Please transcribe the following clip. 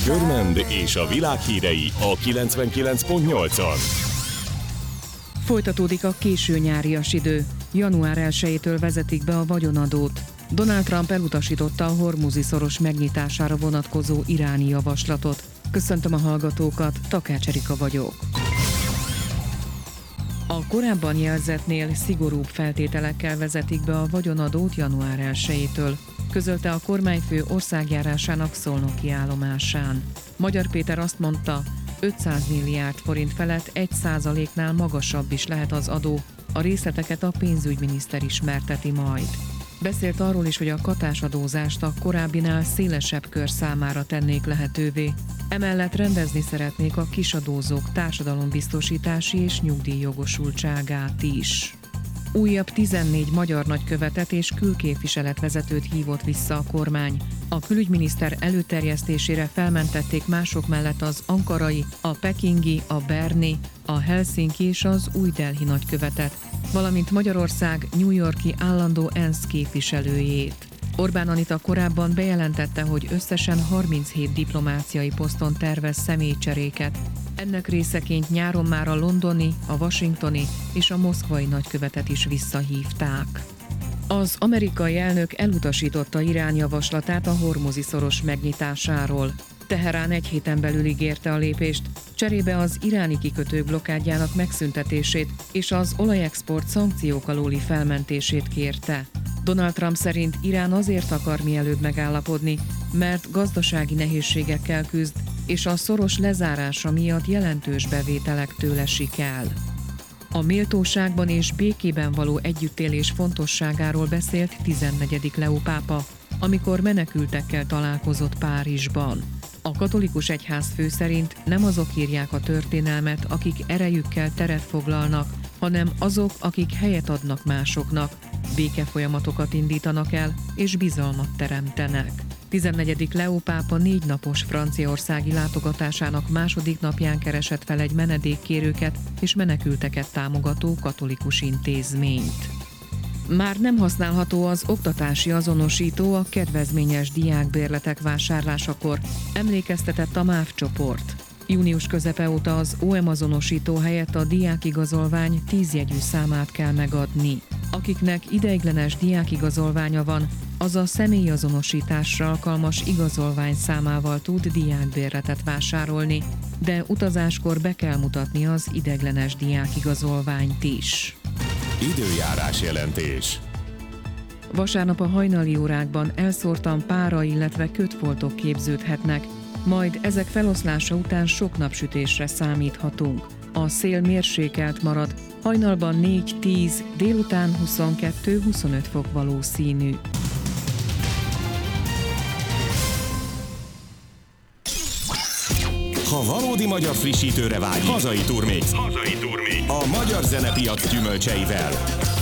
Zsörmend és a világ hírei a 99.8-on. Folytatódik a késő nyárias idő. Január 1-től vezetik be a vagyonadót. Donald Trump elutasította a Hormuzi-szoros megnyitására vonatkozó iráni javaslatot. Köszöntöm a hallgatókat, Takács Erika vagyok. A korábban jelzettnél szigorúbb feltételekkel vezetik be a vagyonadót január 1-től, közölte a kormányfő országjárásának szolnoki állomásán. Magyar Péter azt mondta, 500 milliárd forint felett 1%-nál magasabb is lehet az adó, a részleteket a pénzügyminiszter ismerteti majd. Beszélt arról is, hogy a katásadózást a korábbinál szélesebb kör számára tennék lehetővé. Emellett rendezni szeretnék a kisadózók társadalombiztosítási és nyugdíjjogosultságát is. Újabb 14 magyar nagykövetet és külképviseletvezetőt hívott vissza a kormány. A külügyminiszter előterjesztésére felmentették mások mellett az ankarai, a pekingi, a berni, a helsinki és az új Delhi nagykövetet, valamint Magyarország New York-i állandó ENSZ képviselőjét. Orbán Anita korábban bejelentette, hogy összesen 37 diplomáciai poszton tervez személycseréket. Ennek részeként nyáron már a londoni, a washingtoni és a moszkvai nagykövetet is visszahívták. Az amerikai elnök elutasította Irán javaslatát a Hormuzi-szoros megnyitásáról. Teherán egy héten belül ígérte a lépést, cserébe az iráni kikötők blokkádjának megszüntetését és az olajexport szankciók alóli felmentését kérte. Donald Trump szerint Irán azért akar mielőbb megállapodni, mert gazdasági nehézségekkel küzd, és a szoros lezárása miatt jelentős bevételek tőle esik el. A méltóságban és békében való együttélés fontosságáról beszélt 14. Leó pápa, amikor menekültekkel találkozott Párizsban. A katolikus egyházfő szerint nem azok írják a történelmet, akik erejükkel teret foglalnak, hanem azok, akik helyet adnak másoknak, békefolyamatokat indítanak el és bizalmat teremtenek. 14. Leó pápa 4 napos franciaországi látogatásának második napján keresett fel egy menedékkérőket és menekülteket támogató katolikus intézményt. Már nem használható az oktatási azonosító a kedvezményes diákbérletek vásárlásakor, emlékeztetett a MÁV csoport. Június közepe óta az OM azonosító helyett a diákigazolvány 10 jegyű számát kell megadni. Akiknek ideiglenes diákigazolványa van, az a személyazonosításra alkalmas igazolvány számával tud diákbérletet vásárolni, de utazáskor be kell mutatni az ideiglenes diákigazolványt is. Időjárás jelentés. Vasárnap a hajnali órákban elszórtan pára, illetve kötfoltok képződhetnek, majd ezek feloszlása után sok napsütésre számíthatunk. A szél mérsékelt marad, hajnalban 4-10, délután 22-25 fok valószínű. Ha valódi magyar frissítőre vágy, hazai turmix. A magyar zenepiac gyümölcseivel.